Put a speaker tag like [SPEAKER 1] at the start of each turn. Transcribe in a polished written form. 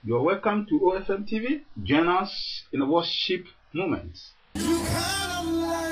[SPEAKER 1] You're welcome to OFM TV. Join us in a worship moment.
[SPEAKER 2] You kind of